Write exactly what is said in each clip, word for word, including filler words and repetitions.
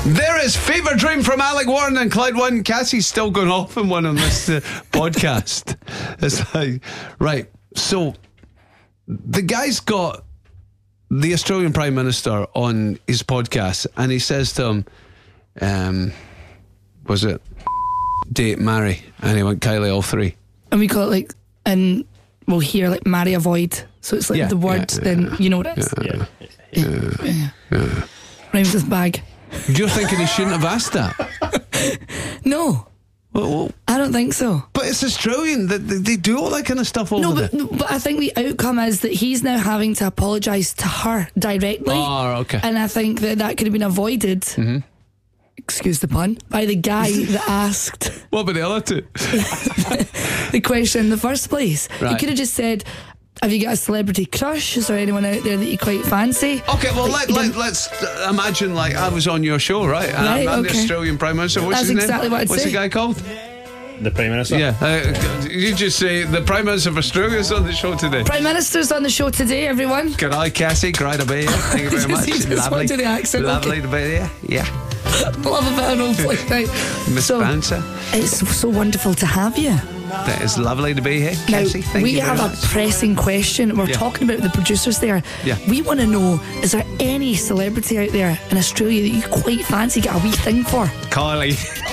There is Fever Dream from Alec Warren and Clyde One. Cassie's still going off in one on this uh, podcast. It's like, right, so the guy's got the Australian Prime Minister on his podcast, and he says to him, um, was it date, marry? And he went, Kylie, all three. And we call it like, and we'll hear like marry, avoid. So it's like Yeah, the word, yeah, then yeah, you know what it is. Yeah. Yeah. Yeah. Yeah. Rhymes with bag. You're thinking he shouldn't have asked that? No. Well, well, I don't think so. but it's Australian. They, they, they do all that kind of stuff over No, there. but, no, but I think the outcome is that he's now having to apologise to her directly. Oh, okay. And I think that that could have been avoided, mm-hmm. excuse the pun, by the guy that asked What about the other two? the question in the first place. He Right. could have just said, have you got a celebrity crush? Is there anyone out there that you quite fancy? Okay, well, Like, let, he let, didn't- let's uh, imagine like I was on your show, right? And Right, I'm, I'm the okay. Australian Prime Minister. What's That's his name? exactly what I'd What's say. the guy called? The Prime Minister? Yeah, uh, you just say the Prime Minister of Australia is on the show today. Prime Minister's on the show today, everyone. Good eye, Cassie. Great to be here. Thank you very much. He just went to the accent, Lovely okay. to be here. Yeah. Love a bit of an old flick night. Miss So, Bouncer. it's so wonderful to have you. That is lovely to be here, Now, Cassie. Thank we you very have much. a pressing question. We're Yeah. talking about the producers there. Yeah. We want to know, is there any celebrity out there in Australia that you quite fancy, get a wee thing for? Kylie.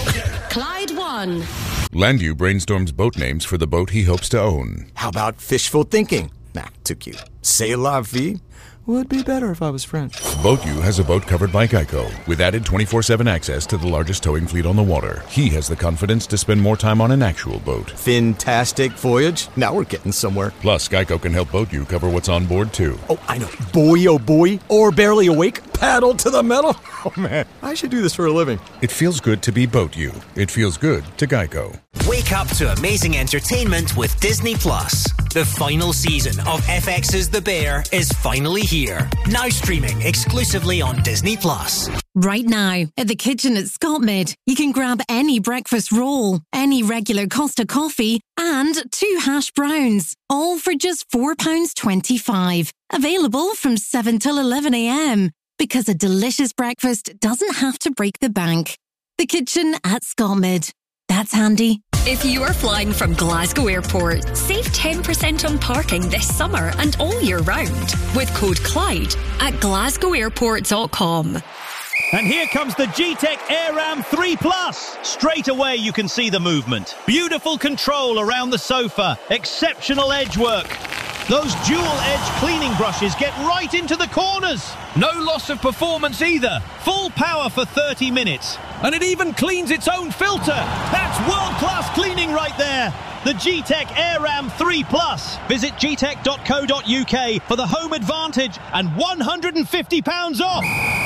Clyde One. Landu brainstorms boat names for the boat he hopes to own. How about fishful thinking? Nah, too cute. C'est la vie? Would be better if I was French. BoatU has a boat covered by Geico, with added twenty-four seven access to the largest towing fleet on the water. He has the confidence to spend more time on an actual boat. Fantastic voyage. Now we're getting somewhere. Plus, Geico can help BoatU cover what's on board, too. Oh, I know. Boy, oh boy. Or barely awake. Paddle to the metal. Oh, man. I should do this for a living. It feels good to be BoatU. It feels good to Geico. Wake up to amazing entertainment with Disney Plus. The final season of F X's The Bear is finally here. Now streaming exclusively on Disney Plus. Right now, at the kitchen at Scottmid, you can grab any breakfast roll, any regular Costa coffee, and two hash browns, all for just four pounds twenty-five. Available from seven till eleven a.m. Because a delicious breakfast doesn't have to break the bank. The kitchen at Scottmid. That's handy. If you are flying from Glasgow Airport, save ten percent on parking this summer and all year round with code Clyde at glasgow airport dot com. And here comes the G-Tech AirRam three plus. Straight away you can see the movement. Beautiful control around the sofa. Exceptional edge work. Those dual-edge cleaning brushes get right into the corners. No loss of performance either. Full power for thirty minutes. And it even cleans its own filter. That's world-class cleaning right there. The G-Tech AirRam three plus. Visit g tech dot co dot u k for the home advantage and one hundred fifty pounds off.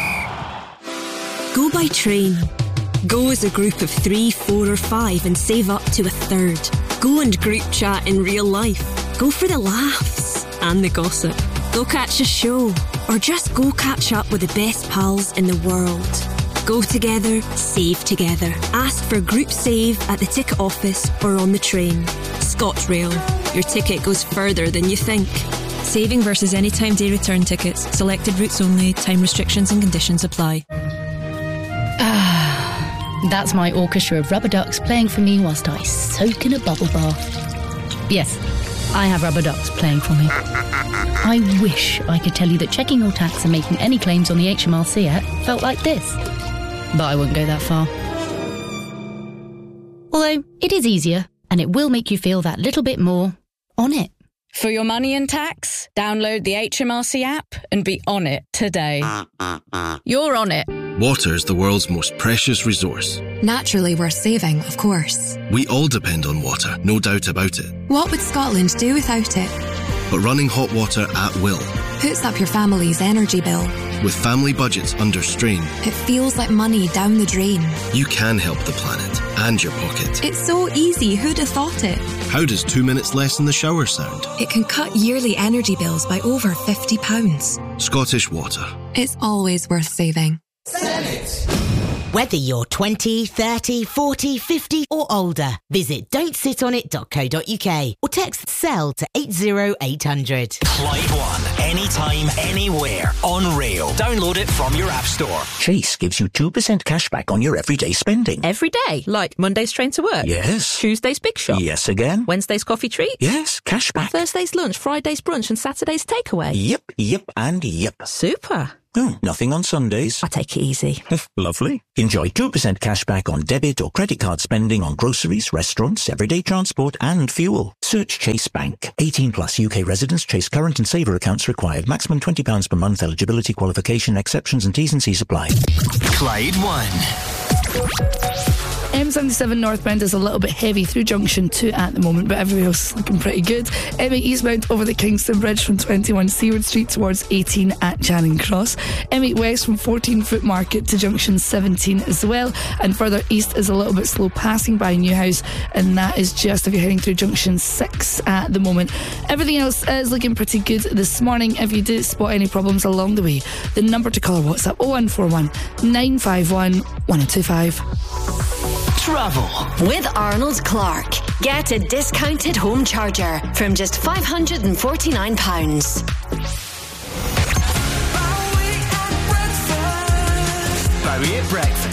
Go by train. Go as a group of three, four or five and save up to a third. Go and group chat in real life. Go for the laughs and the gossip. Go catch a show or just go catch up with the best pals in the world. Go together, save together. Ask for group save at the ticket office or on the train. ScotRail. Your ticket goes further than you think. Saving versus anytime day return tickets. Selected routes only. Time restrictions and conditions apply. That's my orchestra of rubber ducks playing for me whilst I soak in a bubble bath. Yes, I have rubber ducks playing for me. I wish I could tell you that checking your tax and making any claims on the H M R C app felt like this. But I wouldn't go that far. Although, it is easier, and it will make you feel that little bit more on it. For your money and tax, download the H M R C app and be on it today. You're on it. Water is the world's most precious resource. Naturally worth saving, of course. We all depend on water, no doubt about it. What would Scotland do without it? But running hot water at will, Puts up your family's energy bill. with family budgets under strain, It feels like money down the drain. you can help the planet and your pocket. It's so easy, who'd have thought it? How does two minutes less in the shower sound? It can cut yearly energy bills by over fifty pounds. Scottish Water. It's always worth saving. Senate. Whether you're twenty, thirty, forty, fifty or older, visit don't sit on it dot co dot uk or text SELL to eight zero eight hundred. Clyde One. Anytime, anywhere. On rail. Download it from your app store. Chase gives you two percent cash back on your everyday spending. Every day? Like Monday's train to work? Yes. Tuesday's big shop? Yes again. Wednesday's coffee treat? Yes, cash back. Thursday's lunch, Friday's brunch and Saturday's takeaway? Yep, yep and yep. Super. Oh, nothing on Sundays. I take it easy. Lovely. Enjoy two percent cash back on debit or credit card spending on groceries, restaurants, everyday transport and fuel. Search Chase Bank. eighteen plus U K residents. Chase current and saver accounts required. Maximum twenty pounds per month. Eligibility, qualification, exceptions and T's and C's apply. Clyde One. M seventy-seven northbound is a little bit heavy through junction two at the moment, but everywhere else is looking pretty good. M eight eastbound over the Kingston Bridge from twenty-one Seaward Street towards eighteen at Charing Cross. M eight west from fourteen Foot Market to junction seventeen as well, and further east is a little bit slow passing by Newhouse, and that is just if you're heading through junction six at the moment. Everything else is looking pretty good this morning. If you do spot any problems along the way, the number to call or WhatsApp oh one four one, nine five one, one oh two five. Travel with Arnold Clark. Get a discounted home charger from just five hundred forty-nine pounds. Bowie at breakfast.